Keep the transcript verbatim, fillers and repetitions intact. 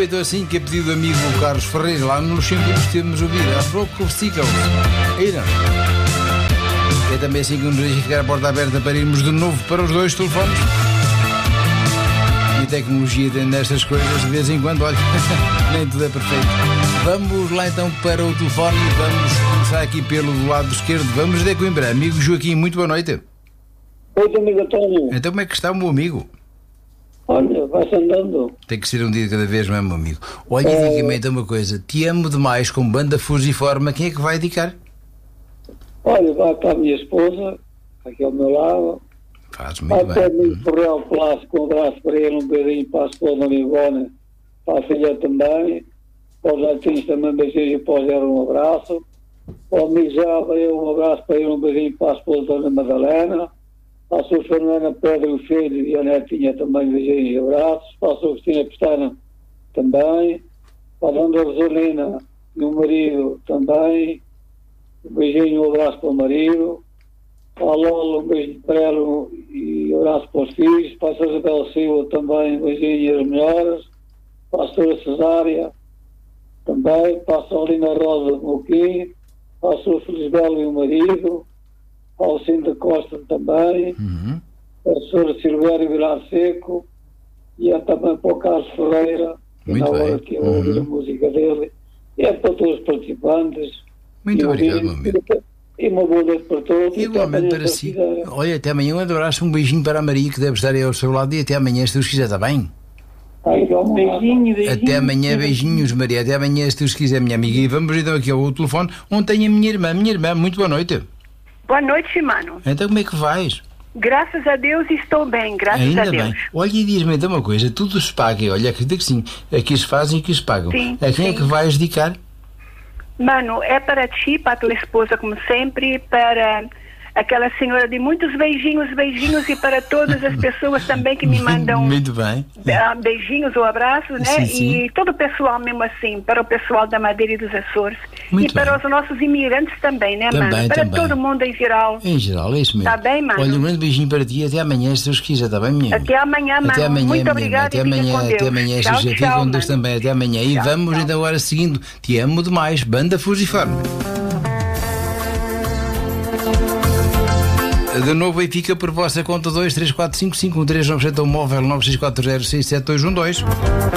feito assim que é pedido do amigo Carlos Ferreira. Lá nos sempre nos temos ouvido. Achou que vesticam. Eiram. É também assim que nos deixa ficar a porta aberta para irmos de novo para os dois telefones. E a tecnologia tem nestas coisas de vez em quando, olha, nem tudo é perfeito. Vamos lá então para o telefone e vamos começar aqui pelo lado esquerdo. Vamos de Coimbra. Amigo Joaquim, muito boa noite. Oi, amigo António. Então como é que está o meu amigo? Olha, vai-se andando. Tem que ser um dia de cada vez, meu amigo. Olha, é... diga-me então uma coisa. Te amo demais com banda Fusiforme. Quem é que vai dedicar? Olha, vai para a minha esposa, aqui ao meu lado. Faz muito vai bem. Vai para o Real Palácio com o braço para ele, um beijo para a esposa da Ivone, para a filha também. Para os netinhos também, um beijinho e para o Zé um abraço. Para o Mijava, um abraço para ele, um beijinho para a esposa da Ana Madalena. Para a sua Fernanda Pedro, o filho e a netinha também, beijinhos e abraços. Para a sua Cristina Pestana também. Para a Dona Rosalina e o marido também. Um beijinho e um abraço para o marido. Para a Lola, um beijo para ela e um abraço para os filhos. Para a Sra. Isabel Silva também, um beijinho e as melhoras. Para a Sra. Cesária também. Para a Solina Rosa Moquim. Para a Sra. Felisbela e o marido. Para o Cinda Costa também. Uhum. Para a Sra. Silvério Vilar Seco. E é também para o Carlos Ferreira. Que na hora que eu ouvi a música dele. E é para todos os participantes. Muito obrigado, meu amigo. E uma boa noite para todos. Igualmente para si. Olha, até amanhã. Um abraço, um beijinho para a Maria, que deve estar aí ao seu lado. E até amanhã, se Deus quiser, está bem? Beijinho, beijinho. Até amanhã, beijinhos, Maria. Até amanhã, se Deus quiser, minha amiga. E vamos então aqui ao telefone, onde tem a minha irmã. Minha irmã, muito boa noite. Boa noite, mano. Então, como é que vais? Graças a Deus estou bem, graças Ainda a Deus. Bem. Olha, e diz-me então uma coisa. Tudo se paga. Olha, acredito que sim. Aqui se fazem e aqui se pagam. Sim, a quem sim. é que vais dedicar? Mano, é para ti, para a tua esposa, como sempre, para aquela senhora de muitos beijinhos, beijinhos, e para todas as pessoas também que me mandam muito bem. beijinhos ou abraços, né? Sim, sim. E todo o pessoal mesmo assim, para o pessoal da Madeira e dos Açores. Muito e para bem. os nossos imigrantes também, né, Também, mano? Para também. todo mundo em geral. Em geral, é isso mesmo. Tá bem, mano? Olha, um grande beijinho para ti. Até amanhã, se Deus quiser, está bem, minha Até amanhã, mano. Até amanhã, Muito minha obrigada. Até amanhã, até amanhã. Tchau, Fica tchau, com Deus mano. também. Até amanhã. E Tchau, vamos tchau. então agora seguindo. Te amo demais. Banda Fusiforme. De novo, aí fica por vossa conta dois três quatro cinco cinco um três nove sete, ou móvel nove seis quatro zero seis sete dois um dois.